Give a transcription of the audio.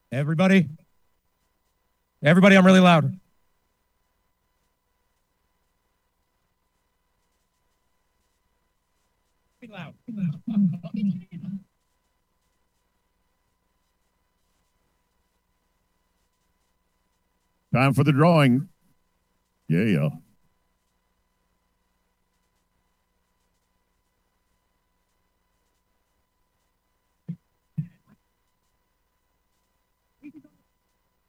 Everybody, I'm really loud. Time for the drawing. Yeah.